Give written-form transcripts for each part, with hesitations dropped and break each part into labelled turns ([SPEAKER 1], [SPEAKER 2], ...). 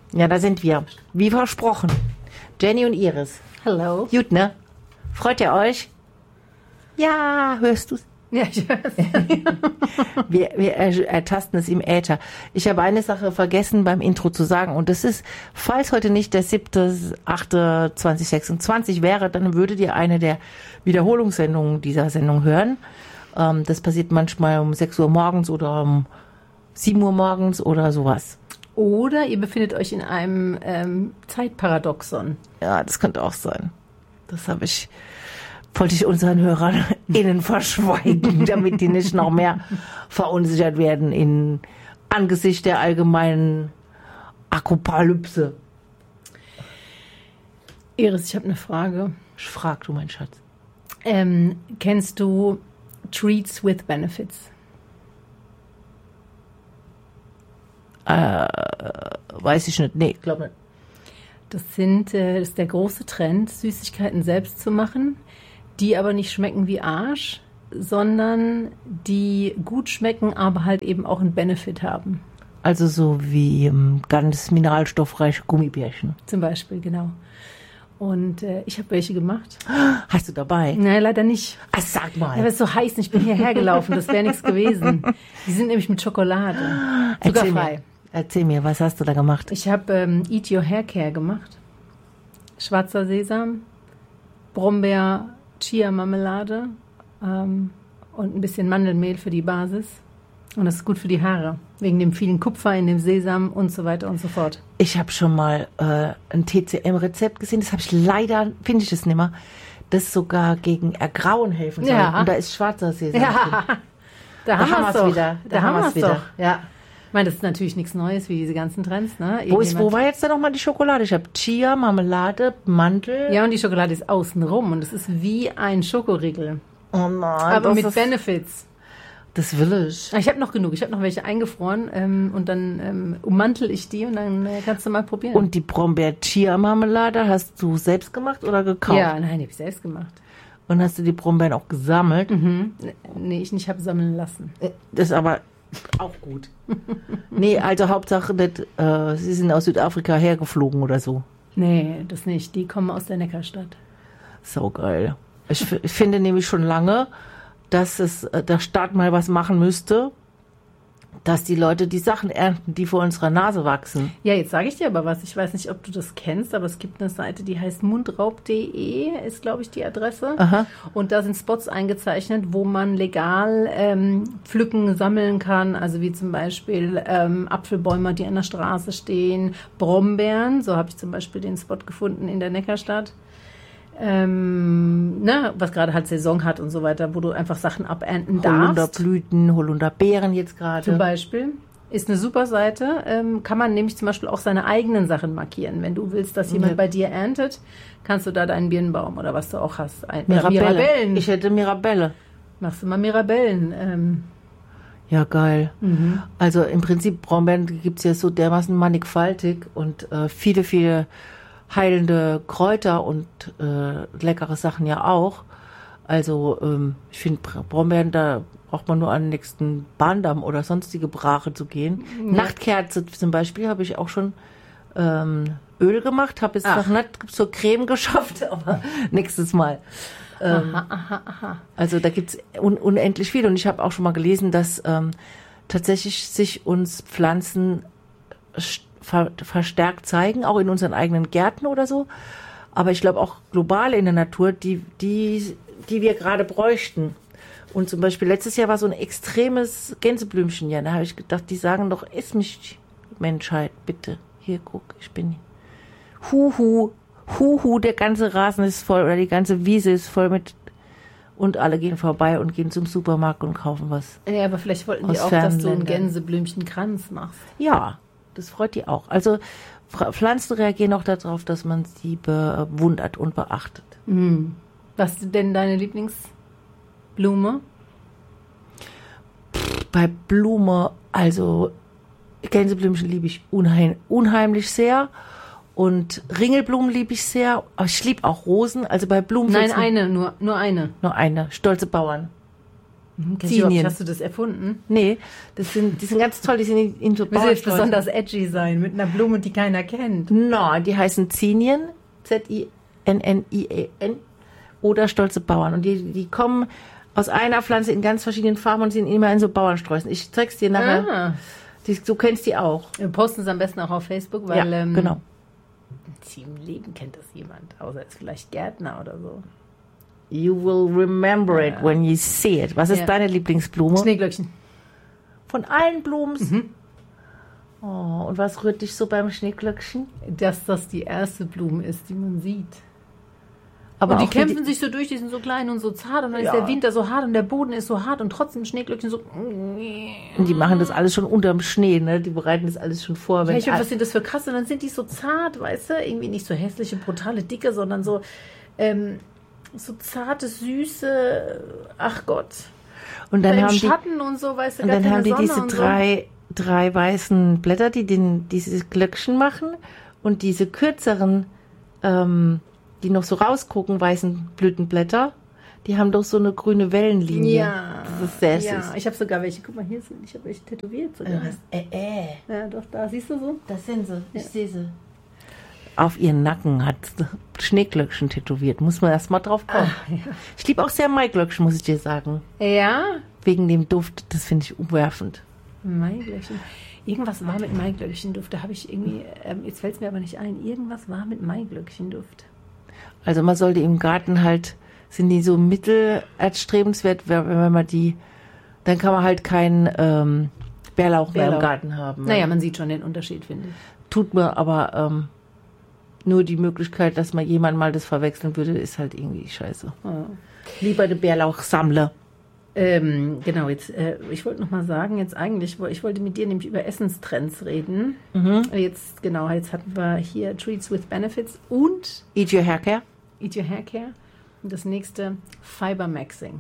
[SPEAKER 1] Ja, da sind wir. Wie versprochen. Jenny und Iris.
[SPEAKER 2] Hallo.
[SPEAKER 1] Gut, ne? Freut ihr euch? Ja, hörst du's?
[SPEAKER 2] Ja, ich höre es.
[SPEAKER 1] Wir ertasten es im Äther. Ich habe eine Sache vergessen beim Intro zu sagen und das ist, falls heute nicht der 7.8.2026 wäre, dann würdet ihr eine der Wiederholungssendungen dieser Sendung hören. Das passiert manchmal um 6 Uhr morgens oder um 7 Uhr morgens oder sowas.
[SPEAKER 2] Oder ihr befindet euch in einem Zeitparadoxon.
[SPEAKER 1] Ja, das könnte auch sein. Das wollte ich unseren Hörern innen verschweigen, damit die nicht noch mehr verunsichert werden angesichts der allgemeinen Apokalypse.
[SPEAKER 2] Iris, ich habe eine Frage.
[SPEAKER 1] Frag du, mein Schatz.
[SPEAKER 2] Kennst du Treats with Benefits?
[SPEAKER 1] Weiß ich nicht. Nee, glaube nicht.
[SPEAKER 2] Das ist der große Trend, Süßigkeiten selbst zu machen, die aber nicht schmecken wie Arsch, sondern die gut schmecken, aber halt eben auch einen Benefit haben.
[SPEAKER 1] Also so wie ganz mineralstoffreiche Gummibärchen.
[SPEAKER 2] Zum Beispiel, genau. Und ich habe welche gemacht.
[SPEAKER 1] Hast du dabei?
[SPEAKER 2] Nein, leider nicht.
[SPEAKER 1] Ach, sag mal.
[SPEAKER 2] Ja, aber es ist so heiß und ich bin hierher gelaufen, das wäre nichts gewesen. Die sind nämlich mit Schokolade. Zuckerfrei.
[SPEAKER 1] Erzähl mir, was hast du da gemacht?
[SPEAKER 2] Ich habe Eat Your Hair Care gemacht. Schwarzer Sesam, Brombeer, Chia-Marmelade und ein bisschen Mandelmehl für die Basis. Und das ist gut für die Haare, wegen dem vielen Kupfer in dem Sesam und so weiter und so fort.
[SPEAKER 1] Ich habe schon mal ein TCM-Rezept gesehen, das habe ich leider, finde ich es nicht mehr, das sogar gegen Ergrauen helfen soll.
[SPEAKER 2] Ja.
[SPEAKER 1] Und da ist schwarzer Sesam
[SPEAKER 2] Ja,
[SPEAKER 1] drin.
[SPEAKER 2] da haben wir es doch.
[SPEAKER 1] Wieder.
[SPEAKER 2] Da haben wir es
[SPEAKER 1] wieder.
[SPEAKER 2] doch. Ja. Ich meine, das ist natürlich nichts Neues, wie diese ganzen Trends. Ne?
[SPEAKER 1] Wo war jetzt da nochmal die Schokolade? Ich habe Chia, Marmelade, Mandel.
[SPEAKER 2] Ja, und die Schokolade ist außenrum und es ist wie ein Schokoriegel.
[SPEAKER 1] Oh nein.
[SPEAKER 2] Aber mit Benefits.
[SPEAKER 1] Das will ich.
[SPEAKER 2] Ich habe noch genug. Ich habe noch welche eingefroren und dann ummantel ich die und dann kannst du mal probieren.
[SPEAKER 1] Und die Brombeer-Chia-Marmelade hast du selbst gemacht oder gekauft?
[SPEAKER 2] Ja, nein, die habe ich selbst gemacht.
[SPEAKER 1] Und hast du die Brombeeren auch gesammelt?
[SPEAKER 2] Mhm. Nee, ich nicht, habe sammeln lassen.
[SPEAKER 1] Das ist aber auch gut. Nee, also Hauptsache nicht, sie sind aus Südafrika hergeflogen oder so.
[SPEAKER 2] Nee, das nicht. Die kommen aus der Neckarstadt.
[SPEAKER 1] So geil. Ich finde nämlich schon lange, dass der Staat mal was machen müsste, dass die Leute die Sachen ernten, die vor unserer Nase wachsen.
[SPEAKER 2] Ja, jetzt sage ich dir aber was. Ich weiß nicht, ob du das kennst, aber es gibt eine Seite, die heißt mundraub.de, ist, glaube ich, die Adresse.
[SPEAKER 1] Aha.
[SPEAKER 2] Und da sind Spots eingezeichnet, wo man legal pflücken, sammeln kann. Also wie zum Beispiel Apfelbäume, die an der Straße stehen, Brombeeren. So habe ich zum Beispiel den Spot gefunden in der Neckarstadt. Was gerade halt Saison hat und so weiter, wo du einfach Sachen abernten darfst.
[SPEAKER 1] Holunderblüten, Holunderbeeren jetzt gerade.
[SPEAKER 2] Zum Beispiel. Ist eine super Seite. Kann man nämlich zum Beispiel auch seine eigenen Sachen markieren. Wenn du willst, dass jemand bei dir erntet, kannst du da deinen Birnbaum oder was du auch hast.
[SPEAKER 1] Mirabellen. Ich hätte Mirabelle.
[SPEAKER 2] Machst du mal Mirabellen.
[SPEAKER 1] Ja, geil. Mhm. Also im Prinzip Brombeeren gibt es ja so dermaßen mannigfaltig und viele, viele heilende Kräuter und leckere Sachen ja auch. Also ich finde Brombeeren, da braucht man nur an den nächsten Bahndamm oder sonstige Brache zu gehen. Ja. Nachtkerze zum Beispiel habe ich auch schon Öl gemacht, habe jetzt noch nicht zur Creme geschafft, aber nächstes Mal.
[SPEAKER 2] Aha.
[SPEAKER 1] Also da gibt es unendlich viel und ich habe auch schon mal gelesen, dass tatsächlich sich uns Pflanzen verstärkt zeigen, auch in unseren eigenen Gärten oder so. Aber ich glaube auch global in der Natur, die wir gerade bräuchten. Und zum Beispiel letztes Jahr war so ein extremes Gänseblümchenjahr. Da habe ich gedacht, die sagen doch, iss mich, Menschheit, bitte. Hier, guck, ich bin Huhu, der ganze Rasen ist voll oder die ganze Wiese ist voll mit und alle gehen vorbei und gehen zum Supermarkt und kaufen was.
[SPEAKER 2] Ja, aber vielleicht wollten die auch, dass du einen Gänseblümchenkranz machst.
[SPEAKER 1] Ja. Das freut die auch. Also Pflanzen reagieren auch darauf, dass man sie bewundert und beachtet.
[SPEAKER 2] Mhm. Was ist denn deine Lieblingsblume?
[SPEAKER 1] Bei Blume, also Gänseblümchen liebe ich unheimlich sehr und Ringelblumen liebe ich sehr. Aber ich liebe auch Rosen. Also bei Blumen.
[SPEAKER 2] Nein, nur eine.
[SPEAKER 1] Nur eine. Stolze Bauern. Zinien.
[SPEAKER 2] Hast du das erfunden?
[SPEAKER 1] Nee, die sind ganz toll, die sind in so
[SPEAKER 2] Müssen jetzt besonders edgy sein, mit einer Blume, die keiner kennt.
[SPEAKER 1] No, die heißen Zinien, Zinnien, oder stolze Bauern. Und die kommen aus einer Pflanze in ganz verschiedenen Farben und sind immer in so Bauernsträußen. Ich zeig's dir nachher. Du kennst die auch.
[SPEAKER 2] Wir posten es am besten auch auf Facebook, weil
[SPEAKER 1] ja, genau.
[SPEAKER 2] Im Leben kennt das jemand, außer jetzt vielleicht Gärtner oder so.
[SPEAKER 1] You will remember it when you see it. Was ist deine Lieblingsblume?
[SPEAKER 2] Schneeglöckchen.
[SPEAKER 1] Von allen Blumen? Oh, und was rührt dich so beim Schneeglöckchen?
[SPEAKER 2] Dass das die erste Blume ist, die man sieht.
[SPEAKER 1] Aber
[SPEAKER 2] und die kämpfen sich so durch, die sind so klein und so zart und dann ist der Winter so hart und der Boden ist so hart und trotzdem Schneeglöckchen so...
[SPEAKER 1] Und die machen das alles schon unterm Schnee, ne? Die bereiten das alles schon vor.
[SPEAKER 2] Ja, ich weiß, was sind das für krass? Und dann sind die so zart, weißt du? Irgendwie nicht so hässliche, brutale, dicke, sondern so, so zarte, süße... Ach Gott.
[SPEAKER 1] Und dann haben
[SPEAKER 2] Schatten und so, weißt du,
[SPEAKER 1] und dann haben die
[SPEAKER 2] Sonne
[SPEAKER 1] diese
[SPEAKER 2] und
[SPEAKER 1] drei weißen Blätter, die dieses Glöckchen machen und diese kürzeren... die noch so rausgucken, weißen Blütenblätter, die haben doch so eine grüne Wellenlinie.
[SPEAKER 2] Ja,
[SPEAKER 1] das ist sehr süß.
[SPEAKER 2] Ich habe sogar welche, guck mal, hier sind, ich habe welche tätowiert sogar. Ja, doch, da, siehst du so?
[SPEAKER 1] Das sind sie, ich sehe sie. Auf ihren Nacken hat Schneeglöckchen tätowiert, muss man erst mal drauf kommen. Ich liebe auch sehr Maiglöckchen, muss ich dir sagen.
[SPEAKER 2] Ja?
[SPEAKER 1] Wegen dem Duft, das finde ich umwerfend.
[SPEAKER 2] Maiglöckchen. Irgendwas war mit Maiglöckchenduft, da habe ich irgendwie, jetzt fällt es mir aber nicht ein, irgendwas war mit Maiglöckchenduft.
[SPEAKER 1] Also man sollte im Garten halt, sind die so mittelerstrebenswert, wenn man dann kann man halt keinen Bärlauch mehr im Garten haben.
[SPEAKER 2] Naja, man sieht schon den Unterschied, finde ich.
[SPEAKER 1] Tut mir aber nur die Möglichkeit, dass man jemand mal das verwechseln würde, ist halt irgendwie scheiße. Lieber den Bärlauch sammle.
[SPEAKER 2] Genau, jetzt, ich wollte noch mal sagen, jetzt eigentlich, ich wollte mit dir nämlich über Essenstrends reden. Jetzt hatten wir hier Treats with Benefits und
[SPEAKER 1] Eat Your Hair Care.
[SPEAKER 2] Eat Your Hair Care. Und das nächste, Fiber Maxing.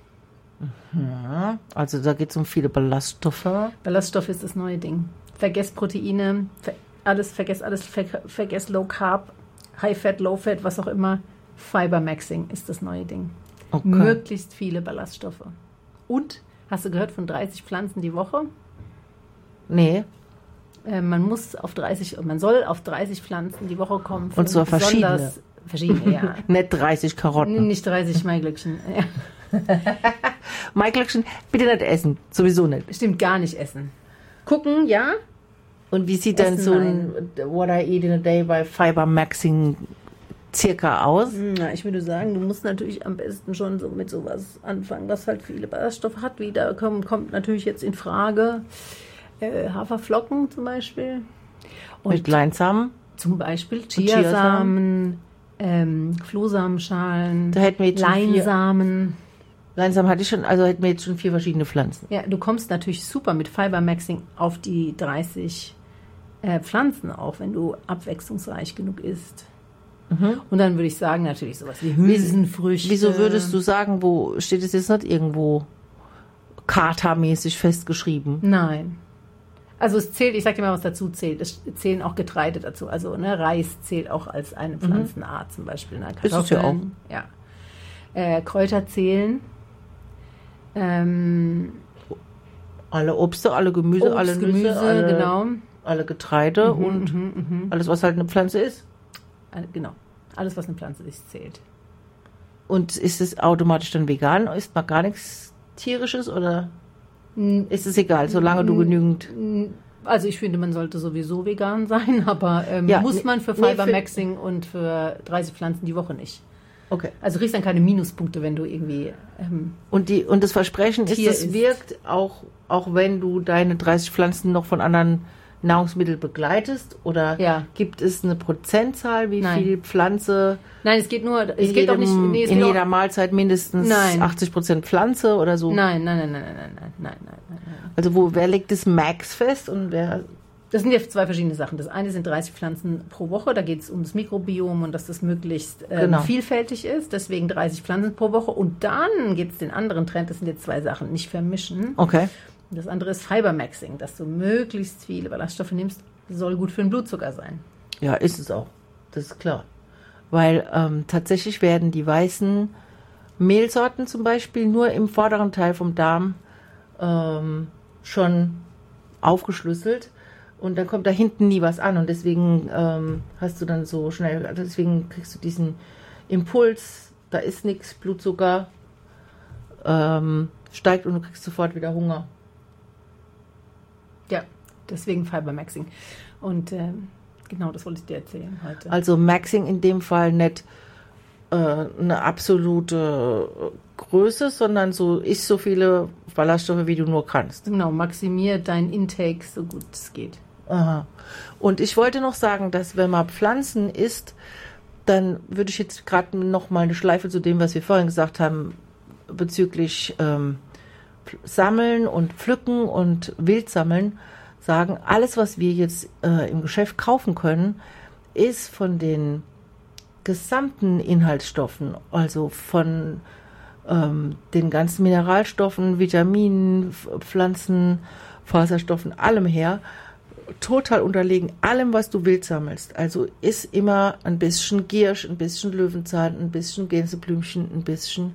[SPEAKER 1] Also da geht es um viele Ballaststoffe.
[SPEAKER 2] Ballaststoffe ist das neue Ding. Vergesst Proteine, vergesst Low Carb, High Fat, Low Fat, was auch immer. Fiber Maxing ist das neue Ding.
[SPEAKER 1] Okay.
[SPEAKER 2] Möglichst viele Ballaststoffe. Und, hast du gehört von 30 Pflanzen die Woche?
[SPEAKER 1] Nee.
[SPEAKER 2] Man soll auf 30 Pflanzen die Woche kommen.
[SPEAKER 1] Und zwar verschiedene.
[SPEAKER 2] Verschiedene, ja.
[SPEAKER 1] Nicht 30 Karotten.
[SPEAKER 2] Nicht 30 Maiglöckchen. Ja.
[SPEAKER 1] Maiglöckchen bitte nicht essen. Sowieso nicht.
[SPEAKER 2] Stimmt, gar nicht essen. Gucken, ja.
[SPEAKER 1] Und wie sieht dann so ein What I Eat in a Day bei Fiber Maxing circa aus?
[SPEAKER 2] Ja, ich würde sagen, du musst natürlich am besten schon so mit sowas anfangen, was halt viele Ballaststoffe hat. Wieder kommt natürlich jetzt in Frage Haferflocken zum Beispiel. Und
[SPEAKER 1] mit Leinsamen?
[SPEAKER 2] Zum Beispiel Chiasamen, Flohsamenschalen,
[SPEAKER 1] da hätten wir jetzt
[SPEAKER 2] Leinsamen.
[SPEAKER 1] Leinsamen hatte ich schon, also hätten wir jetzt schon 4 verschiedene Pflanzen.
[SPEAKER 2] Ja, du kommst natürlich super mit Fiber Maxing auf die 30 Pflanzen auch, wenn du abwechslungsreich genug isst. Und dann würde ich sagen, natürlich sowas wie Hülsenfrüchte.
[SPEAKER 1] Wieso würdest du sagen, wo steht es jetzt nicht irgendwo Kata-mäßig festgeschrieben?
[SPEAKER 2] Nein. Also es zählt, ich sag dir mal, was dazu zählt. Es zählen auch Getreide dazu. Also Reis zählt auch als eine Pflanzenart zum Beispiel.
[SPEAKER 1] Ist es ja auch.
[SPEAKER 2] Ja. Kräuter zählen.
[SPEAKER 1] Alle Obste, alle Gemüse, alle Nüsse,
[SPEAKER 2] genau.
[SPEAKER 1] Alle Getreide und alles, was halt eine Pflanze ist.
[SPEAKER 2] Genau. Alles, was eine Pflanze ist, zählt.
[SPEAKER 1] Und ist es automatisch dann vegan? Isst man gar nichts Tierisches oder ist es egal, solange du genügend...
[SPEAKER 2] Also ich finde, man sollte sowieso vegan sein, aber muss man für Fiber Maxing und für 30 Pflanzen die Woche nicht.
[SPEAKER 1] Okay.
[SPEAKER 2] Also kriegst dann keine Minuspunkte, wenn du irgendwie...
[SPEAKER 1] Und das Versprechen ist, es wirkt, auch wenn du deine 30 Pflanzen noch von anderen Nahrungsmitteln begleitest? Oder gibt es eine Prozentzahl, wie viel Pflanze...
[SPEAKER 2] Nein, es geht nur... Es geht auch nicht... Nee,
[SPEAKER 1] in jeder Mahlzeit mindestens 80% Pflanze oder so?
[SPEAKER 2] Nein.
[SPEAKER 1] Also wer legt das Max fest und wer...
[SPEAKER 2] Das sind ja 2 verschiedene Sachen. Das eine sind 30 Pflanzen pro Woche. Da geht es um das Mikrobiom und dass das möglichst vielfältig ist. Deswegen 30 Pflanzen pro Woche. Und dann gibt es den anderen Trend. Das sind jetzt 2 Sachen. Nicht vermischen.
[SPEAKER 1] Okay.
[SPEAKER 2] Und das andere ist Fiber Maxing, dass du möglichst viele Ballaststoffe nimmst. Soll gut für den Blutzucker sein.
[SPEAKER 1] Ja, ist es auch. Das ist klar. Weil tatsächlich werden die weißen Mehlsorten zum Beispiel nur im vorderen Teil vom Darm schon aufgeschlüsselt und dann kommt da hinten nie was an und deswegen hast du dann so schnell, also deswegen kriegst du diesen Impuls, da ist nichts, Blutzucker steigt und du kriegst sofort wieder Hunger.
[SPEAKER 2] Ja, deswegen Fibermaxing. Und genau, das wollte ich dir erzählen heute.
[SPEAKER 1] Also Maxing in dem Fall nicht eine absolute Größe, sondern so isst so viele Ballaststoffe, wie du nur kannst.
[SPEAKER 2] Genau, maximier dein Intake so gut es geht.
[SPEAKER 1] Aha. Und ich wollte noch sagen, dass wenn man Pflanzen isst, dann würde ich jetzt gerade noch mal eine Schleife zu dem, was wir vorhin gesagt haben, bezüglich Sammeln und Pflücken und Wildsammeln, sagen, alles, was wir jetzt im Geschäft kaufen können, ist von den gesamten Inhaltsstoffen, also von den ganzen Mineralstoffen, Vitaminen, Pflanzen, Faserstoffen, allem her, total unterlegen, allem, was du wild sammelst. Also ist immer ein bisschen Giersch, ein bisschen Löwenzahn, ein bisschen Gänseblümchen, ein bisschen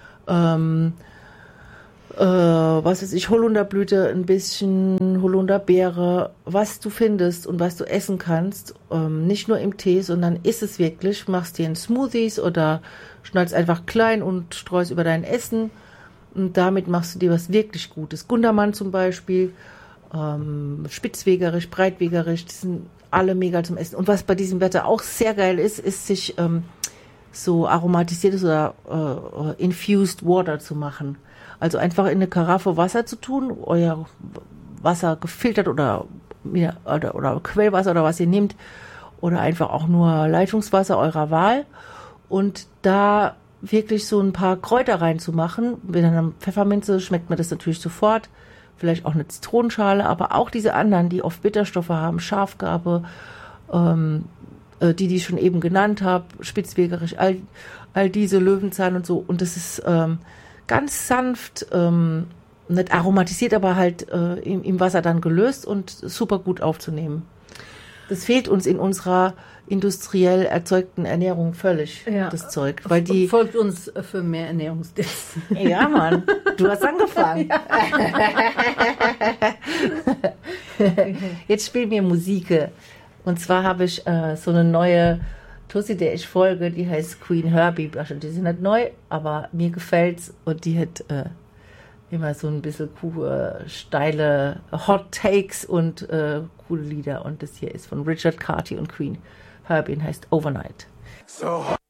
[SPEAKER 1] was weiß ich, Holunderblüte, ein bisschen Holunderbeere, was du findest und was du essen kannst, nicht nur im Tee, sondern isst es wirklich, machst dir in Smoothies oder schneidest einfach klein und streust über dein Essen und damit machst du dir was wirklich Gutes. Gundermann zum Beispiel, Spitzwegerisch, Breitwegerisch, die sind alle mega zum Essen. Und was bei diesem Wetter auch sehr geil ist, ist sich so aromatisiertes oder infused water zu machen. Also einfach in eine Karaffe Wasser zu tun, euer Wasser gefiltert oder Quellwasser oder was ihr nehmt oder einfach auch nur Leitungswasser eurer Wahl und da wirklich so ein paar Kräuter reinzumachen. Mit einer Pfefferminze schmeckt man das natürlich sofort, vielleicht auch eine Zitronenschale, aber auch diese anderen, die oft Bitterstoffe haben, Schafgarbe, die ich schon eben genannt habe, Spitzwegerisch, all diese Löwenzahn und so und das ist ganz sanft, nicht aromatisiert, aber halt im Wasser dann gelöst und super gut aufzunehmen. Das fehlt uns in unserer industriell erzeugten Ernährung völlig, das Zeug. Weil die
[SPEAKER 2] folgt uns für mehr Ernährungstipps.
[SPEAKER 1] Ja, Mann, du hast angefangen. Jetzt spielen wir Musik. Und zwar habe ich so eine neue Tussi, der ich folge, die heißt Queen Herbie. Die sind nicht neu, aber mir gefällt's und die hat immer so ein bisschen steile Hot Takes und coole Lieder und das hier ist von Richard Carty und Queen Herbie und heißt Overnight.
[SPEAKER 3] So